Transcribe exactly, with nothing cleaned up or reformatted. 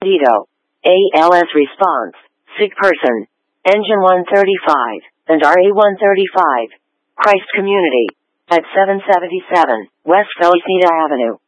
Esposito. A L S response. Sick person. Engine one thirty-five, and R A one thirty-five. Christ Community. At seven seventy-seven West Felicita Avenue.